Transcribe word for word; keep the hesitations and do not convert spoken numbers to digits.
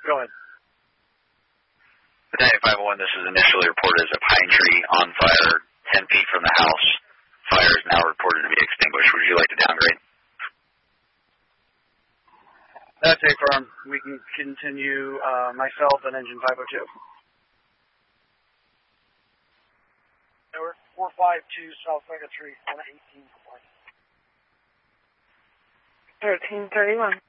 Go ahead. Battalion five oh one, this is initially reported as a pine tree on fire ten feet from the house. Fire is now reported to be extinguished. Would you like to downgrade? That's a firm. We can continue uh, myself and engine five oh two. Tower four five two, South Vega three, one eighteen. thirteen thirty-one.